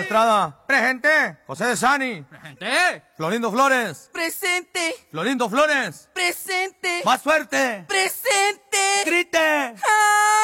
Estrada. Presente. José de Sani. Presente. Florindo Flores. Presente. Florindo Flores. Presente. Más fuerte. Presente. Grite.